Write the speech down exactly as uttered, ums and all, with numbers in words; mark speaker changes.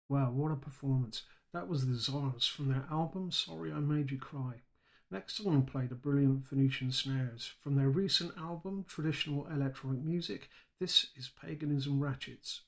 Speaker 1: Wow, what a performance. That was the Czars from their album Sorry I Made You Cry. Next song played a brilliant Phoenician snares. From their recent album Traditional Electronic Music, this is Paganism Ratchets.